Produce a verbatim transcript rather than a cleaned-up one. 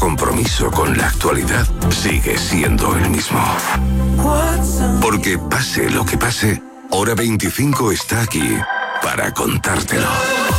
compromiso con la actualidad sigue siendo el mismo. Porque pase lo que pase, Hora veinticinco está aquí para contártelo.